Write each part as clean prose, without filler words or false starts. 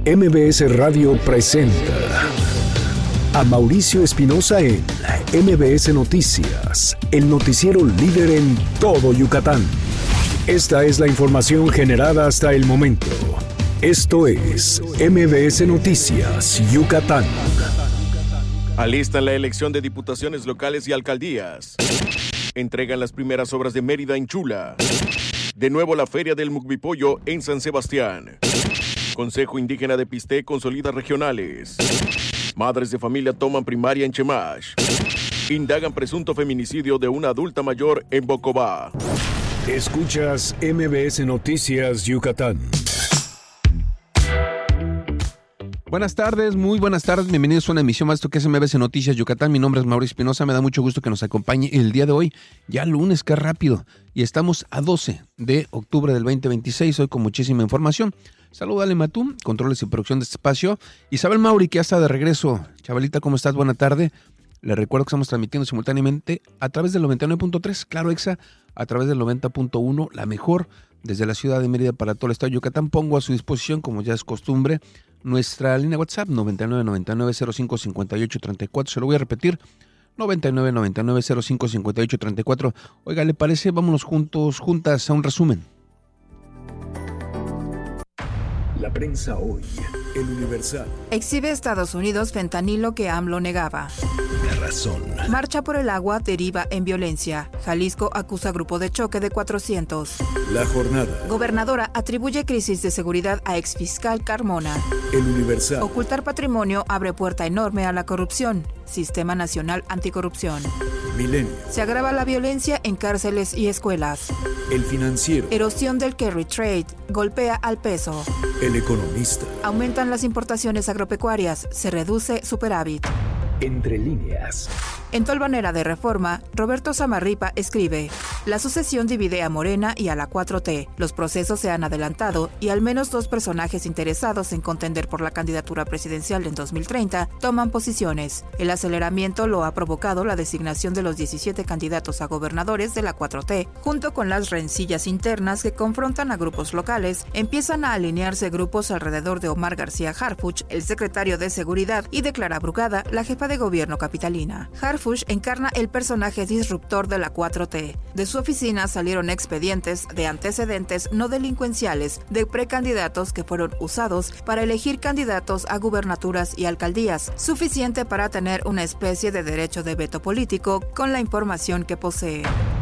MBS Radio presenta a Mauricio Espinosa en MBS Noticias, el noticiero líder en todo Yucatán. Esta es la información generada hasta el momento. Esto es MBS Noticias, Yucatán. Alistan la elección de diputaciones locales y alcaldías. Entregan las primeras obras de Mérida en Chula. De nuevo la Feria del Mugbipollo en San Sebastián. Consejo Indígena de Pisté consolida regionales. Madres de familia toman primaria en Chemash. Indagan presunto feminicidio de una adulta mayor en Bocobá. Escuchas MBS Noticias Yucatán. Buenas tardes, muy buenas tardes, bienvenidos a una emisión más de esto que es MBS Noticias Yucatán. Mi nombre es Mauricio Espinosa, me da mucho gusto que nos acompañe el día de hoy, ya lunes, qué rápido, y estamos a 12 de octubre del 2026, hoy con muchísima información. Saludos a Ale Matú, controles y producción de este espacio. Isabel Mauri, que ya está de regreso. Chavalita, ¿cómo estás? Buena tarde. Les recuerdo que estamos transmitiendo simultáneamente a través del 99.3, Claro Exa, a través del 90.1, la mejor, desde la ciudad de Mérida para todo el estado de Yucatán. Pongo a su disposición, como ya es costumbre, nuestra línea WhatsApp 9999055834. Se lo voy a repetir, 9999055834. Oiga, ¿le parece? Vámonos juntas a un resumen. La prensa hoy, El Universal. Exhibe Estados Unidos fentanilo que AMLO negaba. La Razón. Marcha por el agua deriva en violencia. Jalisco acusa grupo de choque de 400. La Jornada. Gobernadora atribuye crisis de seguridad a exfiscal Carmona. El Universal. Ocultar patrimonio abre puerta enorme a la corrupción. Sistema Nacional Anticorrupción. Milenio. Se agrava la violencia en cárceles y escuelas. El Financiero. Erosión del carry trade golpea al peso. El Economista. Aumentan las importaciones agropecuarias. Se reduce superávit. Entre líneas. En Tolvanera de Reforma, Roberto Samarripa escribe: la sucesión divide a Morena y a la 4T. Los procesos se han adelantado y al menos dos personajes interesados en contender por la candidatura presidencial en 2030 toman posiciones. El aceleramiento lo ha provocado la designación de los 17 candidatos a gobernadores de la 4T. Junto con las rencillas internas que confrontan a grupos locales, empiezan a alinearse grupos alrededor de Omar García Harfuch, el secretario de Seguridad, y de Clara Brugada, la jefa de gobierno capitalina. Harfuch encarna el personaje disruptor de la 4T. De su oficina salieron expedientes de antecedentes no delincuenciales de precandidatos que fueron usados para elegir candidatos a gubernaturas y alcaldías, suficiente para tener una especie de derecho de veto político con la información que posee.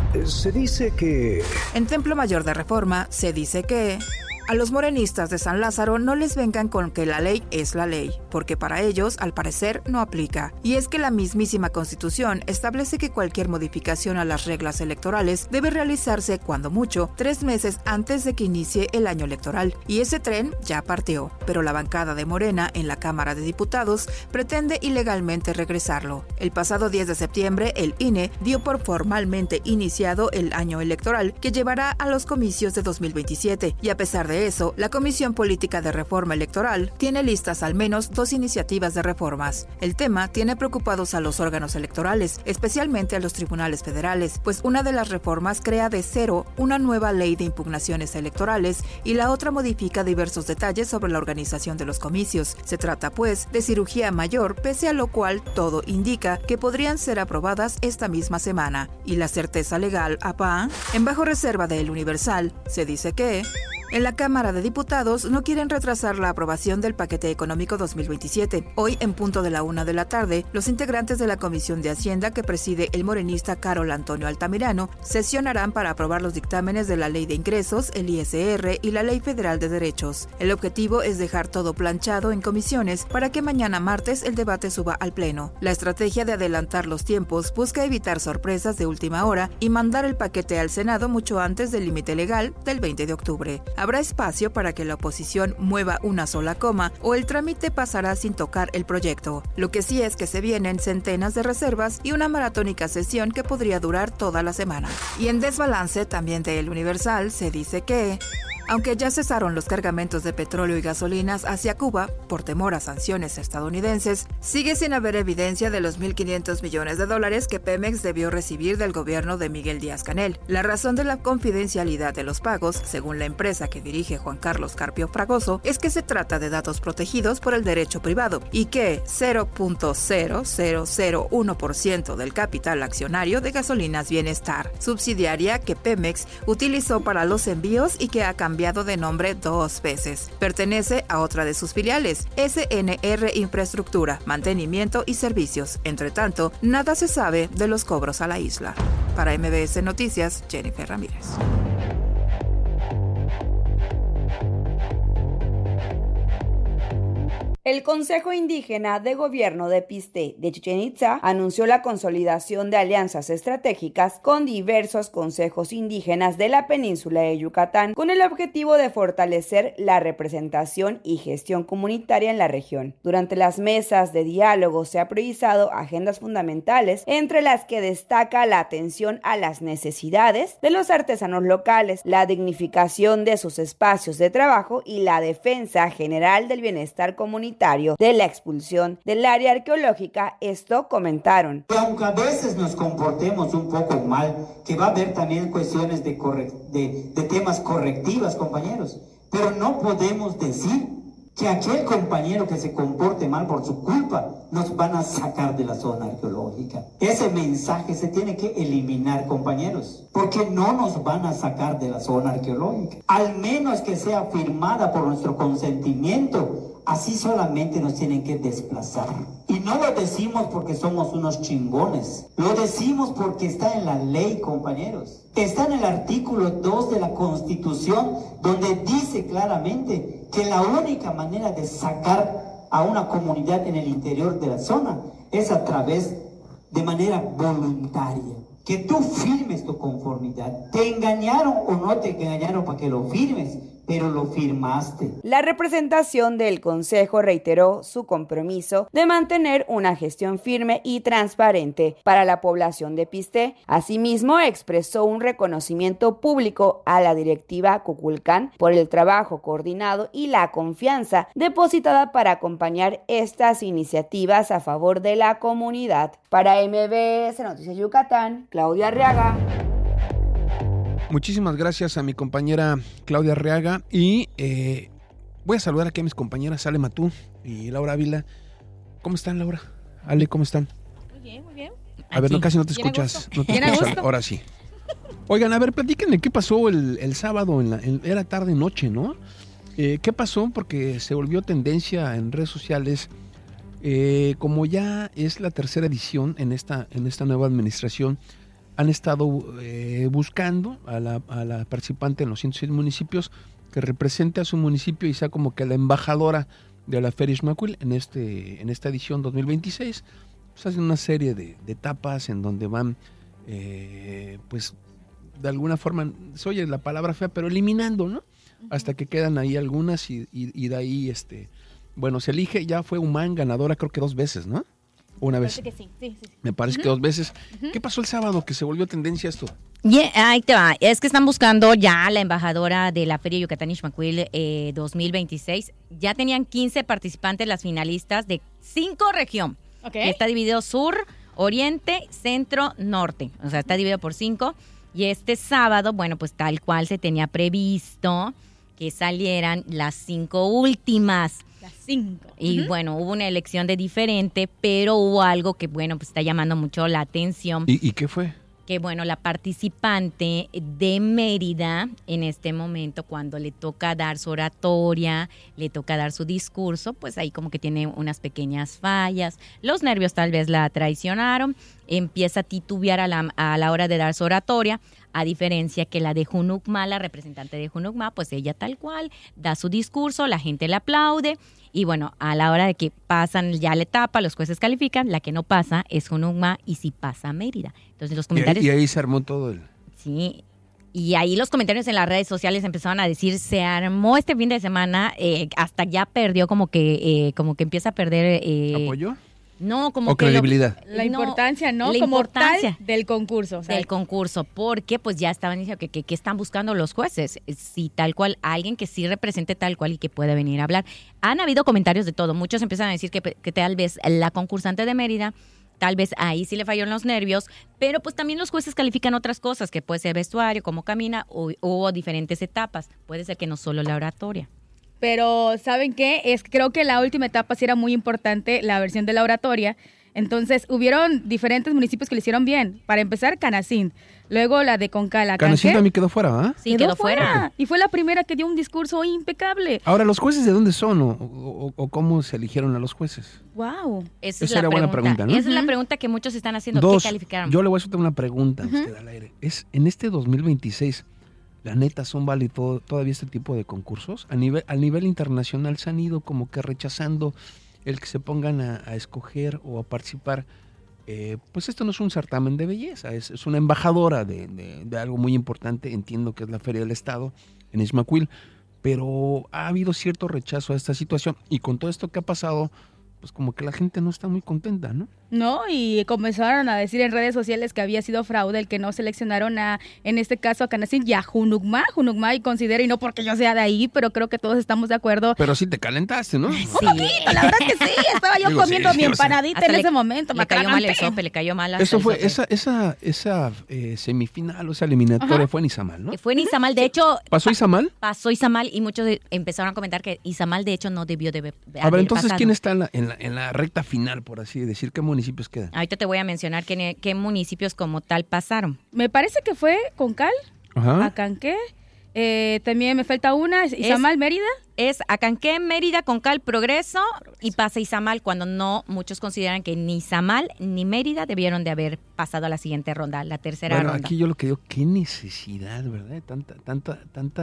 Se dice que... En Templo Mayor de Reforma se dice que... a los morenistas de San Lázaro no les vengan con que la ley es la ley, porque para ellos, al parecer, no aplica. Y es que la mismísima Constitución establece que cualquier modificación a las reglas electorales debe realizarse, cuando mucho, 3 meses antes de que inicie el año electoral. Y ese tren ya partió, pero la bancada de Morena en la Cámara de Diputados pretende ilegalmente regresarlo. El pasado 10 de septiembre, el INE dio por formalmente iniciado el año electoral que llevará a los comicios de 2027, y a pesar de eso, la Comisión Política de Reforma Electoral tiene listas al menos 2 iniciativas de reformas. El tema tiene preocupados a los órganos electorales, especialmente a los tribunales federales, pues una de las reformas crea de cero una nueva ley de impugnaciones electorales y la otra modifica diversos detalles sobre la organización de los comicios. Se trata, pues, de cirugía mayor, pese a lo cual todo indica que podrían ser aprobadas esta misma semana. Y la certeza legal, APA, en bajo reserva de El Universal, se dice que... en la Cámara de Diputados no quieren retrasar la aprobación del paquete económico 2027. Hoy, en punto de la 1 de la tarde, los integrantes de la Comisión de Hacienda que preside el morenista Carol Antonio Altamirano sesionarán para aprobar los dictámenes de la Ley de Ingresos, el ISR y la Ley Federal de Derechos. El objetivo es dejar todo planchado en comisiones para que mañana martes el debate suba al Pleno. La estrategia de adelantar los tiempos busca evitar sorpresas de última hora y mandar el paquete al Senado mucho antes del límite legal del 20 de octubre. Habrá espacio para que la oposición mueva una sola coma o el trámite pasará sin tocar el proyecto. Lo que sí es que se vienen centenas de reservas y una maratónica sesión que podría durar toda la semana. Y en desbalance también de El Universal se dice que... Aunque ya cesaron los cargamentos de petróleo y gasolinas hacia Cuba por temor a sanciones estadounidenses, sigue sin haber evidencia de los $1.500 millones que Pemex debió recibir del gobierno de Miguel Díaz-Canel. La razón de la confidencialidad de los pagos, según la empresa que dirige Juan Carlos Carpio Fragoso, es que se trata de datos protegidos por el derecho privado y que 0.0001% del capital accionario de Gasolinas Bienestar, subsidiaria que Pemex utilizó para los envíos y que ha cambiado de nombre 2 veces. Pertenece a otra de sus filiales, SNR Infraestructura, Mantenimiento y Servicios. Entre tanto, nada se sabe de los cobros a la isla. Para MBS Noticias, Jennifer Ramírez. El Consejo Indígena de Gobierno de Piste de Chichén Itzá anunció la consolidación de alianzas estratégicas con diversos consejos indígenas de la península de Yucatán con el objetivo de fortalecer la representación y gestión comunitaria en la región. Durante las mesas de diálogo se ha priorizado agendas fundamentales, entre las que destaca la atención a las necesidades de los artesanos locales, la dignificación de sus espacios de trabajo y la defensa general del bienestar comunitario de la expulsión del área arqueológica. Esto comentaron. Aunque a veces nos comportemos un poco mal, que va a haber también cuestiones de temas correctivas, compañeros, pero no podemos decir que aquel compañero que se comporte mal por su culpa nos van a sacar de la zona arqueológica. Ese mensaje se tiene que eliminar, compañeros, porque no nos van a sacar de la zona arqueológica. Al menos que sea firmada por nuestro consentimiento. Así solamente nos tienen que desplazar. Y no lo decimos porque somos unos chingones. Lo decimos porque está en la ley, compañeros. Está en el artículo 2 de la Constitución, donde dice claramente que la única manera de sacar a una comunidad en el interior de la zona es a través de manera voluntaria. Que tú firmes tu conformidad. Te engañaron o no te engañaron para que lo firmes, pero lo firmaste. La representación del Consejo reiteró su compromiso de mantener una gestión firme y transparente para la población de Piste. Asimismo, expresó un reconocimiento público a la directiva Cuculcán por el trabajo coordinado y la confianza depositada para acompañar estas iniciativas a favor de la comunidad. Para MBS Noticias Yucatán, Claudia Arriaga. Muchísimas gracias a mi compañera Claudia Arriaga y voy a saludar aquí a mis compañeras Ale Matú y Laura Ávila. ¿Cómo están, Laura? Ale, ¿cómo están? Muy bien, muy bien. A ver, casi no te escuchas. No te escuchas. Ahora sí. Oigan, a ver, platíquenme qué pasó el sábado, era tarde noche, ¿no? ¿Qué pasó? Porque se volvió tendencia en redes sociales. Como ya es la tercera edición en esta nueva administración, han estado buscando a la participante en los 106 municipios que represente a su municipio y sea como que la embajadora de la Feria Ixmaquil en esta edición 2026. Pues hacen una serie de etapas en donde van, pues de alguna forma, se oye la palabra fea, pero eliminando, ¿no? Hasta que quedan ahí algunas y de ahí, bueno, se elige, ya fue Humán ganadora creo que 2 veces, ¿no? Una vez. Me parece que sí. Me parece que 2 veces. ¿Qué pasó el sábado que se volvió tendencia esto? Ahí te va. Es que están buscando ya la embajadora de la Feria Yucatán Ixmaquil 2026. Ya tenían 15 participantes, las finalistas de 5 regiones. Okay. Está dividido sur, oriente, centro, norte. O sea, está dividido por 5. Y este sábado, bueno, pues tal cual se tenía previsto que salieran las 5 últimas. Las 5. Y bueno, hubo una elección de diferente, pero hubo algo que, bueno, pues está llamando mucho la atención. ¿Y qué fue? Que, bueno, la participante de Mérida, en este momento, cuando le toca dar su oratoria, le toca dar su discurso, pues ahí como que tiene unas pequeñas fallas. Los nervios tal vez la traicionaron. Empieza a titubear a la hora de dar su oratoria, a diferencia que la de Junucma, la representante de Junucma, pues ella tal cual da su discurso, la gente le aplaude y bueno, a la hora de que pasan ya la etapa, los jueces califican, la que no pasa es Junucma y sí pasa Mérida. Entonces los comentarios... Y ahí se armó todo el... Sí, y ahí los comentarios en las redes sociales empezaron a decir, se armó este fin de semana, hasta ya perdió como que empieza a perder... ¿Apoyo? No, como o que credibilidad. La importancia, ¿no? La Como importancia tal del concurso. O sea, del concurso, porque pues ya estaban diciendo que están buscando los jueces, si tal cual, alguien que sí represente tal cual y que puede venir a hablar. Han habido comentarios de todo, muchos empiezan a decir que tal vez la concursante de Mérida, tal vez ahí sí le falló en los nervios, pero pues también los jueces califican otras cosas, que puede ser vestuario, cómo camina o diferentes etapas, puede ser que no solo la oratoria. Pero, ¿saben qué? Creo que la última etapa sí era muy importante, la versión de la oratoria. Entonces, hubieron diferentes municipios que lo hicieron bien. Para empezar, Canacín. Luego la de Concala. Canacín también quedó fuera, ¿ah? Sí, quedó fuera. Y fue la primera que dio un discurso impecable. Ahora, ¿los jueces de dónde son o cómo se eligieron a los jueces? ¡Wow! Esa era buena pregunta, ¿no? Esa es la pregunta que muchos están haciendo. Dos, ¿Qué calificaron? yo le voy a hacer una pregunta a usted al aire. En este 2026... La neta, ¿son válidos todavía este tipo de concursos? A nivel internacional se han ido como que rechazando el que se pongan a escoger o a participar. Pues esto no es un certamen de belleza, es una embajadora de algo muy importante, entiendo que es la Feria del Estado en Izmaquil, pero ha habido cierto rechazo a esta situación y con todo esto que ha pasado, pues como que la gente no está muy contenta, ¿no? No, y comenzaron a decir en redes sociales que había sido fraude el que no seleccionaron en este caso a Canacín y a Junucma y considera, y no porque yo sea de ahí, pero creo que todos estamos de acuerdo. Pero sí te calentaste, ¿no? Sí. Un poquito, la verdad que sí, estaba yo comiendo mi empanadita en ese momento. Le cayó mal el sope, le cayó mal. Eso fue, esa semifinal o esa eliminatoria fue en Izamal, ¿no? Fue en Izamal, de hecho. ¿Pasó Izamal? Pasó Izamal y muchos empezaron a comentar que Izamal de hecho no debió de haber A ver, entonces, pasado. ¿quién está en la recta final, por así decir? ¿Qué municipios quedan? Ahorita te voy a mencionar qué municipios como tal pasaron. Me parece que fue Concal, Ajá. Acanqué, también me falta una, Izamal, Mérida. Es Acanqué, Mérida, Concal, Progreso y pasa Izamal, cuando no muchos consideran que ni Izamal ni Mérida debieron de haber pasado a la siguiente ronda, la tercera ronda. Aquí yo lo que digo, qué necesidad, ¿verdad? Tanta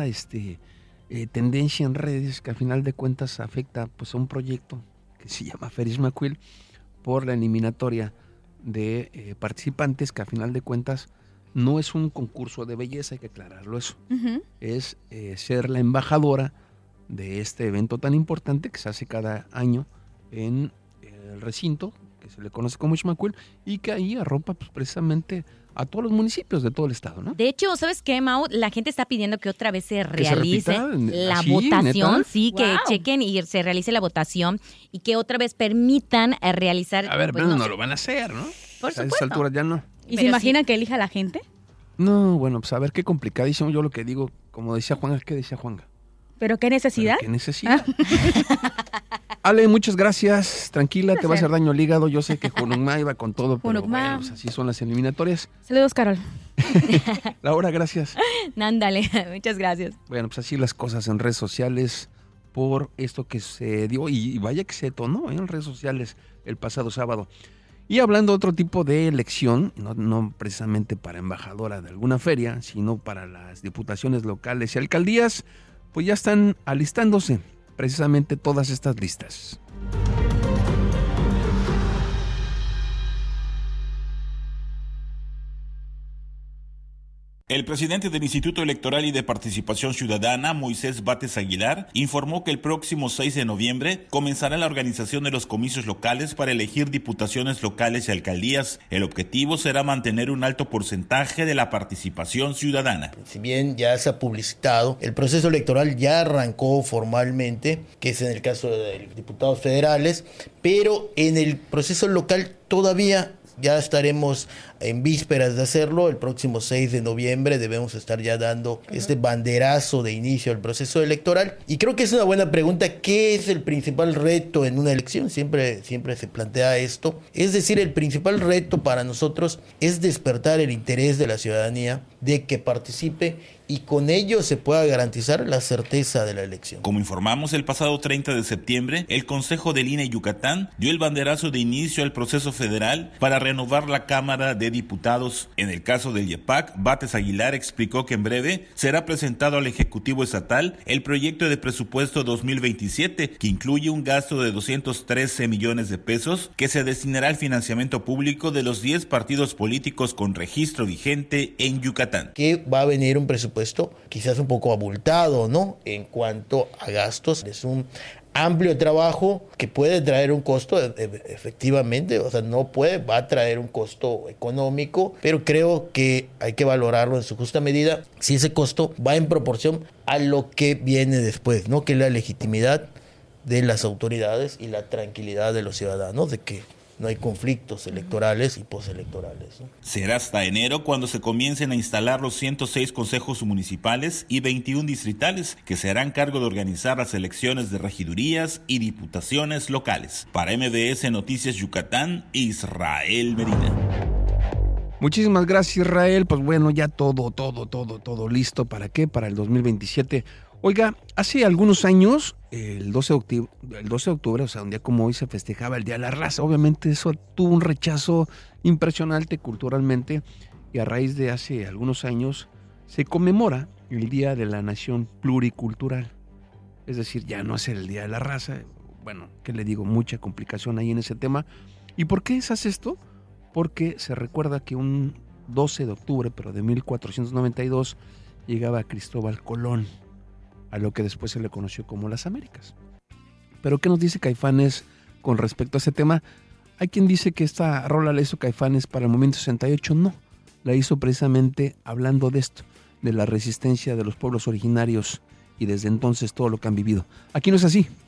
tendencia en redes que al final de cuentas afecta pues a un proyecto que se llama Feria Izmaquil por la eliminatoria de participantes que a final de cuentas no es un concurso de belleza, hay que aclararlo eso. Uh-huh. Es ser la embajadora de este evento tan importante que se hace cada año en el recinto, que se le conoce como Izmaquil, y que ahí arropa pues, precisamente a todos los municipios de todo el estado, ¿no? De hecho, ¿sabes qué, Mau? La gente está pidiendo que otra vez se realice la ¿Sí, votación, neta? sí, que Wow. chequen y se realice la votación y que otra vez permitan realizar. A ver, pues, pero no sé, lo van a hacer, ¿no? Por A esa supuesto. altura ya no. ¿Y Pero se imaginan que elija la gente? No, bueno, pues a ver, qué complicadísimo. Yo lo que digo, como decía Juanga, ¿qué decía Juanga? ¿Pero qué necesidad? ¿Qué necesidad? Ale, muchas gracias. Tranquila, te va a hacer daño al hígado. Yo sé que Junucma iba con todo, pero Junucma. bueno, pues así son las eliminatorias. Saludos, Carol. Laura, gracias. Ándale, muchas gracias. Bueno, pues así las cosas en redes sociales por esto que se dio y vaya que se detonó en redes sociales el pasado sábado. Y hablando de otro tipo de elección, no precisamente para embajadora de alguna feria, sino para las diputaciones locales y alcaldías, pues ya están alistándose precisamente todas estas listas. El presidente del Instituto Electoral y de Participación Ciudadana, Moisés Bates Aguilar, informó que el próximo 6 de noviembre comenzará la organización de los comicios locales para elegir diputaciones locales y alcaldías. El objetivo será mantener un alto porcentaje de la participación ciudadana. Si bien ya se ha publicitado, el proceso electoral ya arrancó formalmente, que es en el caso de diputados federales, pero en el proceso local todavía ya estaremos en vísperas de hacerlo. El próximo 6 de noviembre debemos estar ya dando este banderazo de inicio al proceso electoral. Y creo que es una buena pregunta. ¿Qué es el principal reto en una elección? Siempre se plantea esto. Es decir, el principal reto para nosotros es despertar el interés de la ciudadanía de que participe y con ello se pueda garantizar la certeza de la elección. Como informamos, el pasado 30 de septiembre, el Consejo del INE Yucatán dio el banderazo de inicio al proceso federal para renovar la Cámara de Diputados. En el caso del IEPAC, Bates Aguilar explicó que en breve será presentado al Ejecutivo Estatal el proyecto de presupuesto 2027, que incluye un gasto de 213 millones de pesos que se destinará al financiamiento público de los 10 partidos políticos con registro vigente en Yucatán. Que va a venir un presupuesto quizás un poco abultado, ¿no? En cuanto a gastos, es un amplio trabajo que puede traer un costo, efectivamente, o sea, va a traer un costo económico, pero creo que hay que valorarlo en su justa medida si ese costo va en proporción a lo que viene después, ¿no? Que es la legitimidad de las autoridades y la tranquilidad de los ciudadanos, de que no hay conflictos electorales y postelectorales, ¿no? Será hasta enero cuando se comiencen a instalar los 106 consejos municipales y 21 distritales que se harán cargo de organizar las elecciones de regidurías y diputaciones locales. Para MBS Noticias Yucatán, Israel Medina. Muchísimas gracias, Israel. Pues bueno, ya todo listo. ¿Para qué? Para el 2027. Oiga, hace algunos años, el 12 de octubre, o sea, un día como hoy, se festejaba el Día de la Raza. Obviamente eso tuvo un rechazo impresionante culturalmente, y a raíz de hace algunos años se conmemora el Día de la Nación Pluricultural. Es decir, ya no es el Día de la Raza. Bueno, ¿qué le digo? Mucha complicación ahí en ese tema. ¿Y por qué se hace esto? Porque se recuerda que un 12 de octubre, pero de 1492, llegaba Cristóbal Colón a lo que después se le conoció como las Américas. ¿Pero qué nos dice Caifanes con respecto a ese tema? Hay quien dice que esta rola la hizo Caifanes para el Movimiento 68. No, la hizo precisamente hablando de esto, de la resistencia de los pueblos originarios, y desde entonces todo lo que han vivido. Aquí no es así.